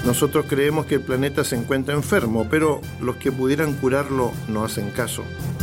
Nosotros creemos que el planeta se encuentra enfermo, pero los que pudieran curarlo no hacen caso.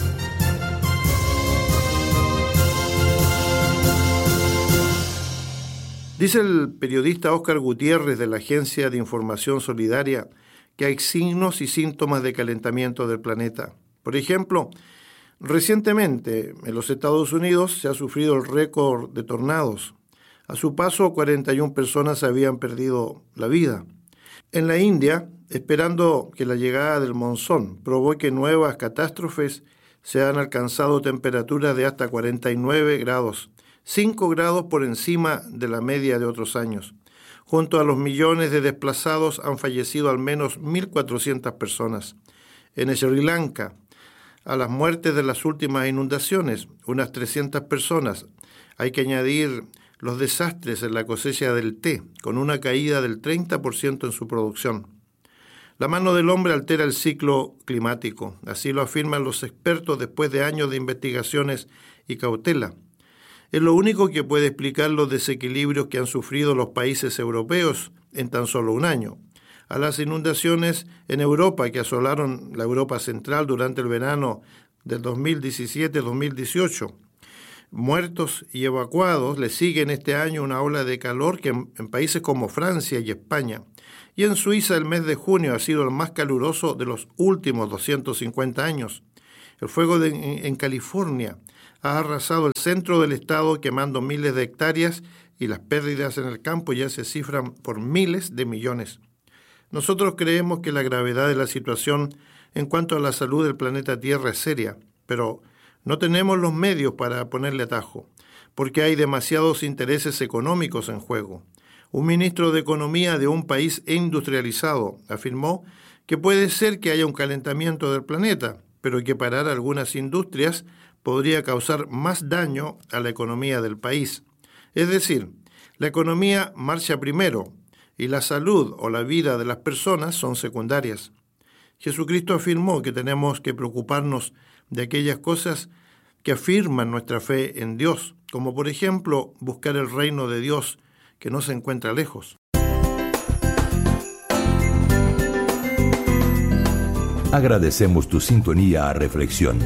Dice el periodista Óscar Gutiérrez de la Agencia de Información Solidaria que hay signos y síntomas de calentamiento del planeta. Por ejemplo, recientemente en los Estados Unidos se ha sufrido el récord de tornados. A su paso, 41 personas habían perdido la vida. En la India, esperando que la llegada del monzón provoque nuevas catástrofes, se han alcanzado temperaturas de hasta 49 grados, 5 grados por encima de la media de otros años. Junto a los millones de desplazados han fallecido al menos 1.400 personas. En Sri Lanka, a las muertes de las últimas inundaciones, unas 300 personas. Hay que añadir los desastres en la cosecha del té, con una caída del 30% en su producción. La mano del hombre altera el ciclo climático, así lo afirman los expertos después de años de investigaciones y cautela. Es lo único que puede explicar los desequilibrios que han sufrido los países europeos en tan solo un año. A las inundaciones en Europa que asolaron la Europa central durante el verano del 2017-2018. Muertos y evacuados le siguen este año una ola de calor que en países como Francia y España. Y en Suiza el mes de junio ha sido el más caluroso de los últimos 250 años. El fuego en California ha arrasado el centro del estado quemando miles de hectáreas y las pérdidas en el campo ya se cifran por miles de millones. Nosotros creemos que la gravedad de la situación en cuanto a la salud del planeta Tierra es seria, pero no tenemos los medios para ponerle atajo, porque hay demasiados intereses económicos en juego. Un ministro de Economía de un país industrializado afirmó que puede ser que haya un calentamiento del planeta, pero que parar algunas industrias podría causar más daño a la economía del país. Es decir, la economía marcha primero y la salud o la vida de las personas son secundarias. Jesucristo afirmó que tenemos que preocuparnos de aquellas cosas que afirman nuestra fe en Dios, como por ejemplo buscar el reino de Dios que no se encuentra lejos. Agradecemos tu sintonía a Reflexión.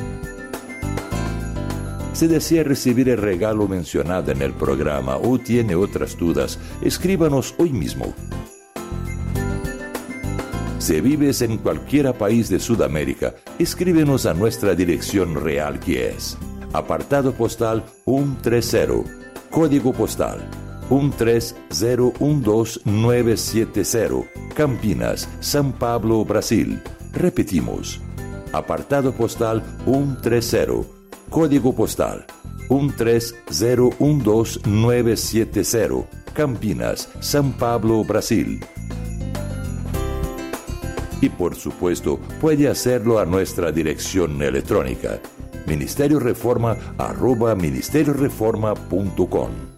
Si desea recibir el regalo mencionado en el programa o tiene otras dudas, escríbanos hoy mismo. Si vives en cualquier país de Sudamérica, escríbenos a nuestra dirección real que es apartado postal 130, código postal 13012970, Campinas, São Paulo, Brasil. Repetimos, apartado postal 130, código postal 13012970, Campinas, São Paulo, Brasil. Y por supuesto, puede hacerlo a nuestra dirección electrónica, ministerioreforma@ministerioreforma.com.